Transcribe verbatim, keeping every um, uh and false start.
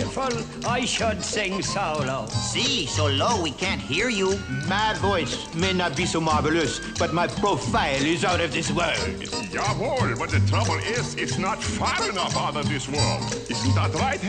beautiful, I should sing solo. See, so low we can't hear you. My voice may not be so marvelous, but my profile is out of this world. Jawohl, but the trouble is, it's not far enough out of this world. Isn't that right,